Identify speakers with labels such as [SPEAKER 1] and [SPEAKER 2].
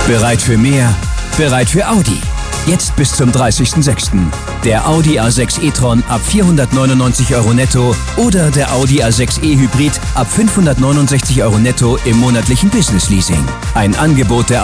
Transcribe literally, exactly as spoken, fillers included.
[SPEAKER 1] Bereit für mehr? Bereit für Audi. Jetzt bis zum dreißigsten sechsten Der Audi A sechs e-tron ab vierhundertneunundneunzig Euro netto oder der Audi A sechs e Hybrid ab fünfhundertneunundsechzig Euro netto im monatlichen Business Leasing. Ein Angebot der